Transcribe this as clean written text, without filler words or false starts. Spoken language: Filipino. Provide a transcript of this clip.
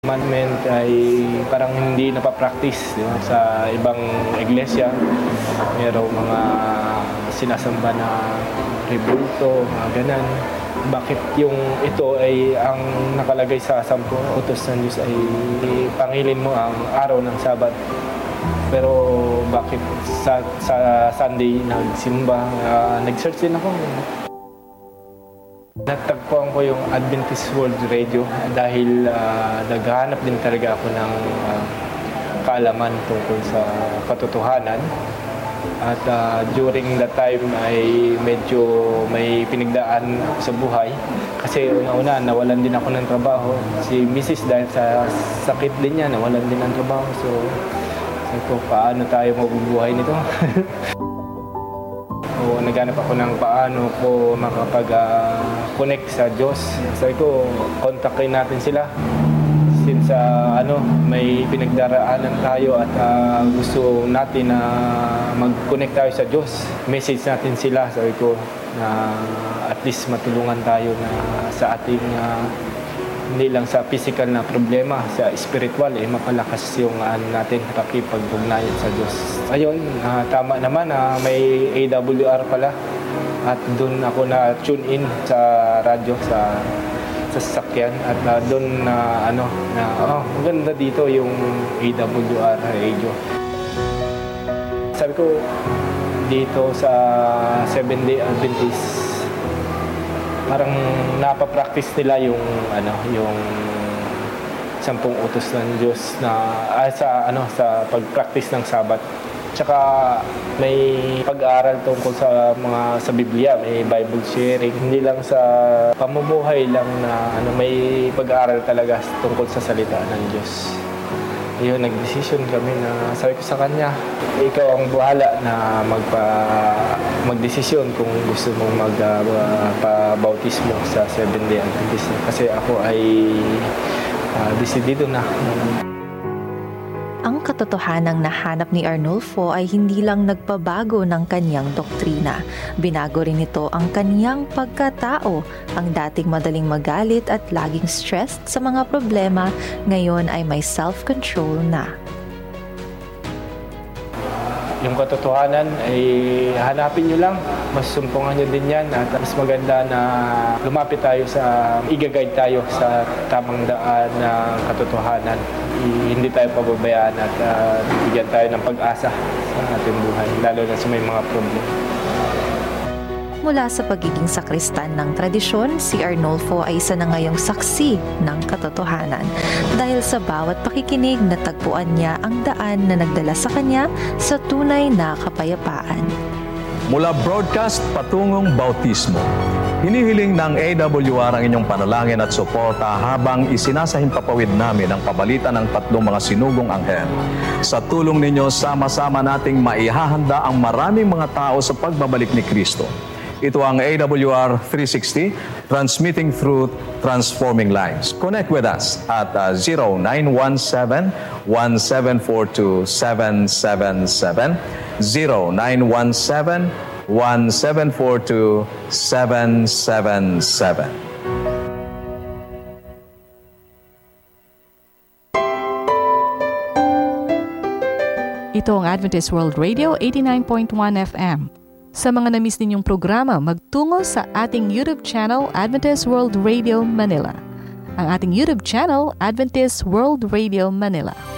Commandment ay parang hindi napapractice, di ba? Sa ibang iglesia, mayroong mga sinasamba na rebulto, mga ganan. Bakit yung ito ay ang nakalagay sa 10 utos ng Diyos ay pangilin mo ang araw ng Sabat? Pero bakit sa Sunday nagsimba? Nag-search din ako. Natagpuan ko yung Adventist World Radio dahil naghahanap din talaga ako ng kaalaman tungkol sa katotohanan. At during that time ay medyo may pinagdaan ako sa buhay. Kasi una-una, nawalan din ako ng trabaho. Si Mrs. dahil sa sakit din niya, nawalan din ng trabaho. So, sabi ko, paano tayo mabubuhay nito? So, naghanap ako ng paano ko makapag-connect sa Diyos. Sabi ko, kontakin natin sila. Since may pinagdaraanan tayo at gusto natin na mag-connect tayo sa Diyos. Message natin sila, sabi ko, na at least matulungan tayo na sa ating hindi lang sa physical na problema, sa spiritual, mapalakas yung natin pakipag-ugnayan sa Diyos. Ayun, tama naman na may AWR pala at doon ako na-tune in sa radyo, sa sasakyan at doon maganda dito yung AWR radio. Sabi ko, dito sa Seventh-day Adventist, parang napapractice nila yung 10 utos ng Diyos na sa pagpractice ng Sabat. Tsaka may pag-aaral tungkol sa Biblia, may Bible sharing, hindi lang sa pamumuhay lang na may pag-aaral talaga tungkol sa salita ng Diyos. Ayun, nag-decision kami na sabi ko sa kanya, ikaw ang bahala na mag-desisyon kung gusto mong magpa-bautismo sa Seventh-day Adventist. Kasi ako ay desidido na. Ang katotohanang nahanap ni Arnulfo ay hindi lang nagpabago ng kanyang doktrina. Binago rin ito ang kanyang pagkatao. Ang dating madaling magalit at laging stressed sa mga problema, ngayon ay may self-control na. Yung katotohanan ay hanapin nyo lang, mas sumpungan nyo din yan at mas maganda na lumapit tayo i-guide tayo sa tamang daan ng katotohanan. Hindi tayo pababayaan at bigyan tayo ng pag-asa sa ating buhay, lalo na sa may mga problema. Mula sa pagiging sakristan ng tradisyon, si Arnulfo ay isa na ngayong saksi ng katotohanan. Dahil sa bawat pakikinig, natagpuan niya ang daan na nagdala sa kanya sa tunay na kapayapaan. Mula broadcast patungong bautismo, hinihiling ng AWR ang inyong panalangin at suporta habang isinasahimpapawid namin ang pabalitan ng 3 mga sinugong anghel. Sa tulong ninyo, sama-sama nating maihahanda ang maraming mga tao sa pagbabalik ni Kristo. Ito ang AWR 360, transmitting through transforming lives. Connect with us at 0917-1742-777, 0917-1742-777. Ito ang Adventist World Radio 89.1 FM. Sa mga na-miss ninyong programa, magtungo sa ating YouTube channel, Adventist World Radio Manila. Ang ating YouTube channel, Adventist World Radio Manila.